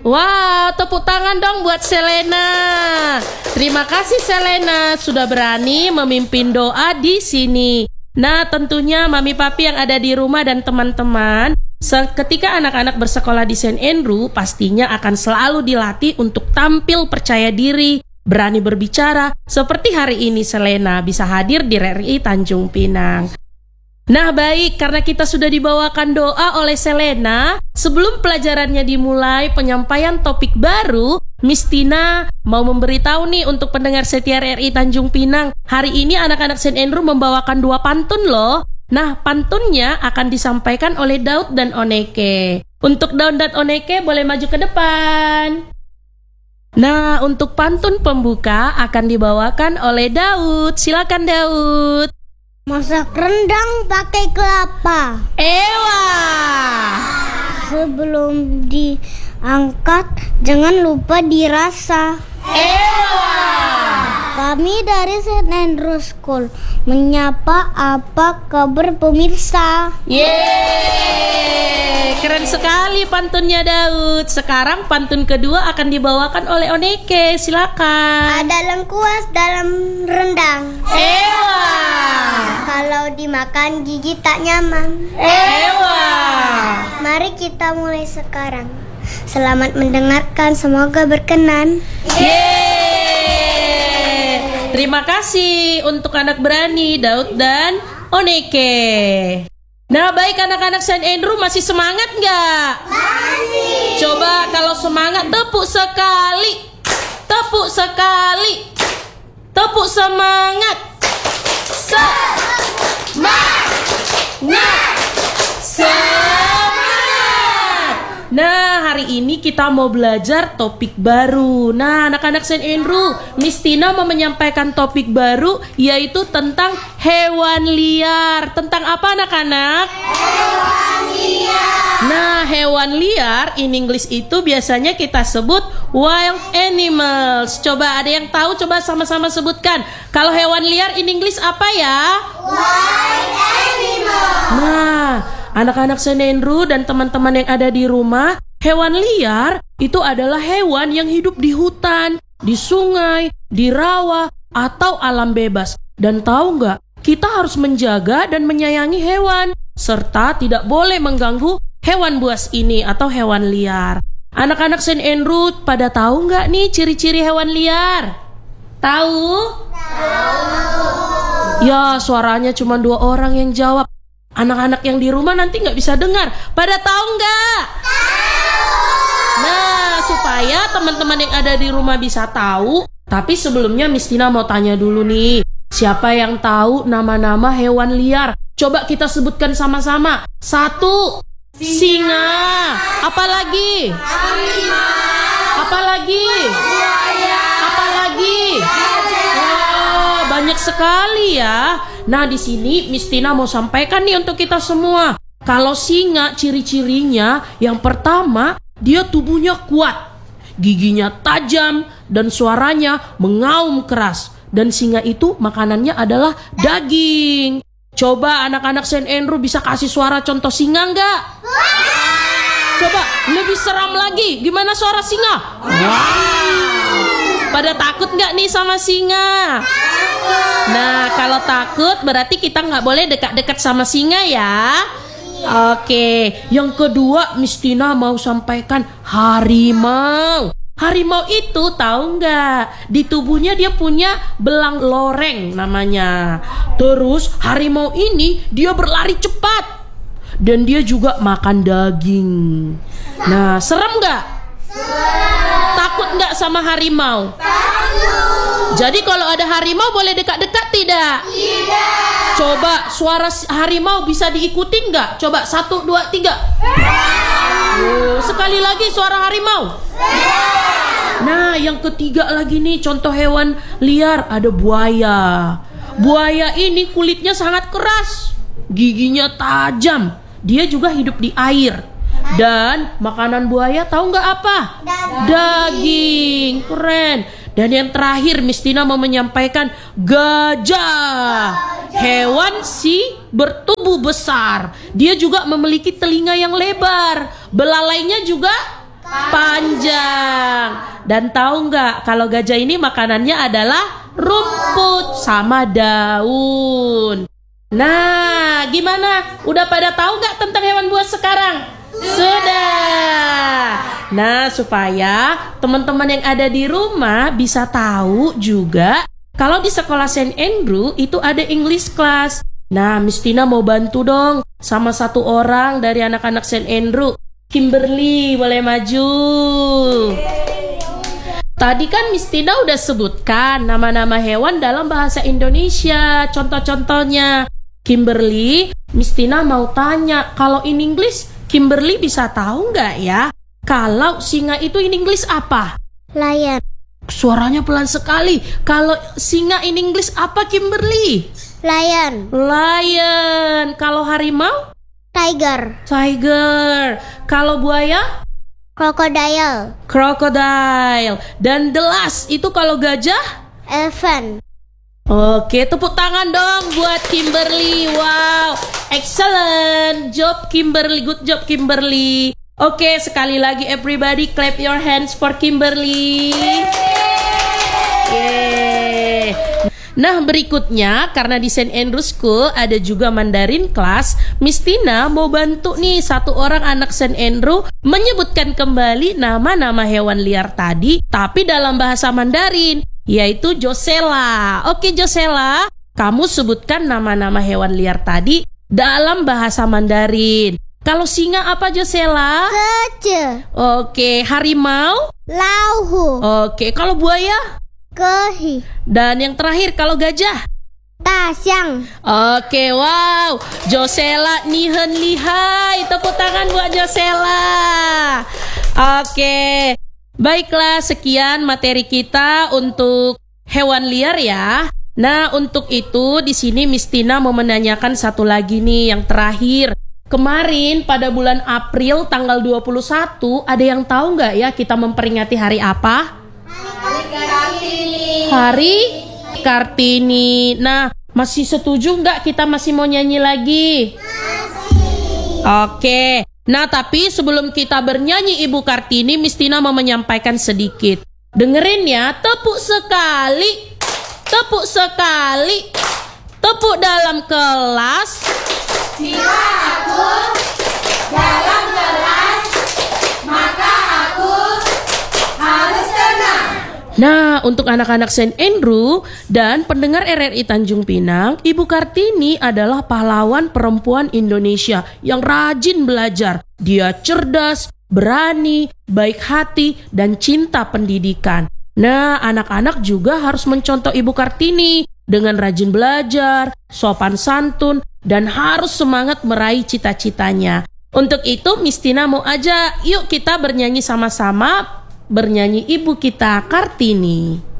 Wow, tepuk tangan dong buat Selena. Terima kasih Selena sudah berani memimpin doa di sini. Nah, tentunya mami papi yang ada di rumah dan teman-teman, ketika anak-anak bersekolah di St. Andrew, pastinya akan selalu dilatih untuk tampil percaya diri, berani berbicara, seperti hari ini Selena bisa hadir di RRI Tanjung Pinang. Nah baik, karena kita sudah dibawakan doa oleh Selena, sebelum pelajarannya dimulai penyampaian topik baru, Miss Tina mau memberitahu nih untuk pendengar setia RRI Tanjung Pinang, hari ini anak-anak St. Andrew membawakan 2 pantun loh. Nah pantunnya akan disampaikan oleh Daud dan Oneke. Untuk Daud dan Oneke boleh maju ke depan. Nah untuk pantun pembuka akan dibawakan oleh Daud. Silakan Daud. Masak rendang pakai kelapa. Ewa. Sebelum diangkat jangan lupa dirasa. Ewa. Kami dari St. Andrew School menyapa apa kabar pemirsa. Yeay, keren sekali pantunnya Daud. Sekarang pantun kedua akan dibawakan oleh Oneke. Silakan. Ada lengkuas dalam rendang. Ewa. Kalau dimakan gigi tak nyaman. Ewa. Mari kita mulai sekarang. Selamat mendengarkan, semoga berkenan. Yeay. Terima kasih untuk anak berani Daud dan Oneke. Nah baik anak-anak St. Andrew masih semangat nggak? Masih. Coba kalau semangat tepuk sekali. Tepuk sekali. Tepuk semangat. Semangat. Semangat. Nah hari ini kita mau belajar topik baru. Nah anak-anak St. Andrew, Miss Tina mau menyampaikan topik baru, yaitu tentang hewan liar. Tentang apa anak-anak? Hewan liar. Nah hewan liar in English itu biasanya kita sebut wild animals. Coba ada yang tahu? Coba sama-sama sebutkan. Kalau hewan liar in English apa ya? Wild animals. Nah anak-anak St. Andrew dan teman-teman yang ada di rumah, hewan liar itu adalah hewan yang hidup di hutan, di sungai, di rawa, atau alam bebas. Dan tahu nggak, kita harus menjaga dan menyayangi hewan, serta tidak boleh mengganggu hewan buas ini atau hewan liar. Anak-anak St. Andrew pada tahu nggak nih ciri-ciri hewan liar? Tahu? Tahu. Ya, suaranya cuma 2 orang yang jawab. Anak-anak yang di rumah nanti nggak bisa dengar. Pada tahu nggak? Nah, supaya teman-teman yang ada di rumah bisa tahu. Tapi sebelumnya Miss Tina mau tanya dulu nih. Siapa yang tahu nama-nama hewan liar? Coba kita sebutkan sama-sama. 1. Singa. Apa lagi? Apa lagi? Apa lagi? Wah, banyak sekali ya. Nah di sini Miss Tina mau sampaikan nih untuk kita semua. Kalau singa ciri-cirinya yang pertama, dia tubuhnya kuat, giginya tajam, dan suaranya mengaum keras. Dan singa itu makanannya adalah daging. Coba anak-anak St. Andrew bisa kasih suara contoh singa nggak? Coba lebih seram lagi. Gimana suara singa? Pada takut nggak nih sama singa? Nah kalau takut berarti kita nggak boleh dekat-dekat sama singa ya. Oke, yang kedua Miss Tina mau sampaikan harimau. Harimau itu tahu nggak? Di tubuhnya dia punya belang loreng namanya. Terus harimau ini dia berlari cepat. Dan dia juga makan daging. Nah serem nggak? Takut nggak sama harimau? Takut. Jadi kalau ada harimau boleh dekat-dekat tidak? Tidak. Coba suara harimau bisa diikuti nggak? Coba 1, 2, 3. Sekali lagi suara harimau. Nah yang ketiga lagi nih contoh hewan liar, ada buaya. Buaya ini kulitnya sangat keras, giginya tajam. Dia juga hidup di air. Dan makanan buaya tahu nggak apa? Daging. Keren. Dan yang terakhir Miss Tina mau menyampaikan gajah. Hewan bertubuh besar. Dia juga memiliki telinga yang lebar. Belalainya juga panjang. Dan tahu nggak kalau gajah ini makanannya adalah rumput sama daun. Nah, gimana? Udah pada tahu nggak tentang hewan buas sekarang? Sudah. Nah, supaya teman-teman yang ada di rumah bisa tahu juga kalau di sekolah St. Andrew itu ada English class. Nah, Miss Tina mau bantu dong sama satu orang dari anak-anak St. Andrew. Kimberly, boleh maju. Tadi kan Miss Tina udah sebutkan nama-nama hewan dalam bahasa Indonesia. Contoh-contohnya. Kimberly, Miss Tina mau tanya, kalau in English, Kimberly bisa tahu nggak ya? Kalau singa itu in English apa? Lion. Suaranya pelan sekali. Kalau singa in English apa, Kimberly? Lion. Lion. Kalau harimau? Tiger. Tiger. Kalau buaya? Crocodile. Crocodile. Dan the last itu kalau gajah? Elephant. Oke, tepuk tangan dong buat Kimberly. Wow, excellent job Kimberly, good job Kimberly. Oke, sekali lagi everybody clap your hands for Kimberly. Yeay. Nah, berikutnya karena di St. Andrew School ada juga Mandarin class, Miss Tina mau bantu nih satu orang anak St. Andrew menyebutkan kembali nama-nama hewan liar tadi tapi dalam bahasa Mandarin, yaitu Josela. Oke Josela, kamu sebutkan nama-nama hewan liar tadi dalam bahasa Mandarin. Kalau singa apa Josela? Kece. Oke, harimau? Lauhu. Oke, kalau buaya? Kehi. Dan yang terakhir kalau gajah? Tasyang. Oke, wow, Josela nihen lihai. Tepuk tangan buat Josela. Oke, baiklah sekian materi kita untuk hewan liar ya. Nah, untuk itu di sini Miss Tina mau menanyakan satu lagi nih yang terakhir. Kemarin pada bulan April tanggal 21 ada yang tahu nggak ya kita memperingati hari apa? Hari Kartini. Nah, masih setuju nggak kita masih mau nyanyi lagi? Masih. Oke. Nah, tapi sebelum kita bernyanyi Ibu Kartini, Miss Tina mau menyampaikan sedikit. Dengerin ya, tepuk sekali. Tepuk sekali. Tepuk dalam kelas. Jika aku dalam kelas, maka aku harus tenang. Nah, untuk anak-anak St. Andrew dan pendengar RRI Tanjung Pinang, Ibu Kartini adalah pahlawan perempuan Indonesia yang rajin belajar. Dia cerdas, berani, baik hati, dan cinta pendidikan. Nah, anak-anak juga harus mencontoh Ibu Kartini dengan rajin belajar, sopan santun, dan harus semangat meraih cita-citanya. Untuk itu, Miss Tina mau ajak, yuk kita bernyanyi sama-sama. Bernyanyi Ibu kita Kartini.